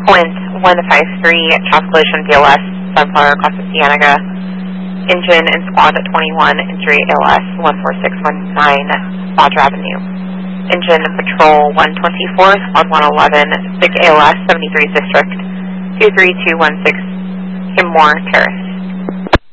Wind 153, traffic collision BLS, Sunflower across the Cienega. Engine and squad at 21, injury ALS 14619, Roger Avenue. Engine patrol 124, squad 111, SIG ALS 73 District 23216, Kimmore Terrace.